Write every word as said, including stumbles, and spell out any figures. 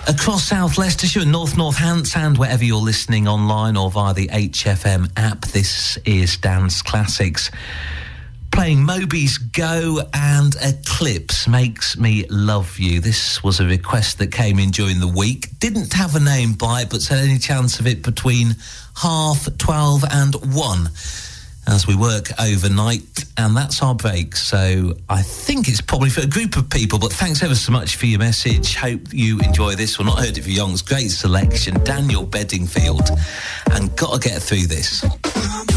Across South Leicestershire and North Northants, and wherever you're listening online or via the H F M app, this is Dance Classics. Playing Moby's Go and Eclipse, Makes Me Love You. This was a request that came in during the week. Didn't have a name by it, but said any chance of it between half twelve and one as we work overnight, and that's our break. So I think it's probably for a group of people, but thanks ever so much for your message. Hope you enjoy this one. Not heard it for Young's great selection, Daniel Bedingfield, and gotta get through this.